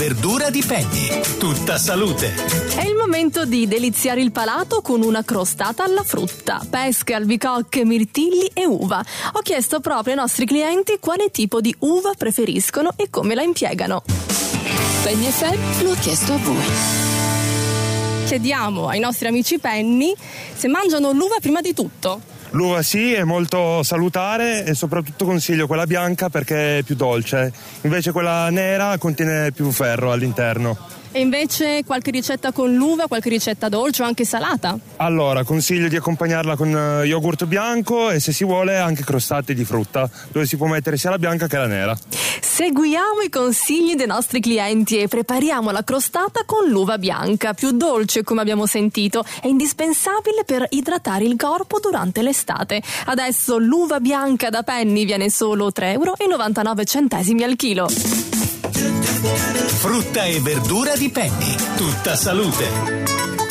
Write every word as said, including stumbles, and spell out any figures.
Verdura di Penny, tutta salute. È il momento di deliziare il palato con una crostata alla frutta, pesche, albicocche, mirtilli e uva. Ho chiesto proprio ai nostri clienti quale tipo di uva preferiscono e come la impiegano. Penny F M lo ha chiesto a voi. Chiediamo ai nostri amici Penny se mangiano l'uva prima di tutto. L'uva sì, è molto salutare e soprattutto consiglio quella bianca perché è più dolce, invece quella nera contiene più ferro all'interno. E invece qualche ricetta con l'uva, qualche ricetta dolce o anche salata? Allora, consiglio di accompagnarla con yogurt bianco e se si vuole anche crostate di frutta, dove si può mettere sia la bianca che la nera. Seguiamo i consigli dei nostri clienti e prepariamo la crostata con l'uva bianca, più dolce come abbiamo sentito, è indispensabile per idratare il corpo durante l'estate. Adesso l'uva bianca da Penny viene solo tre euro e novantanove centesimi al chilo. Frutta e verdura di Penny, tutta salute.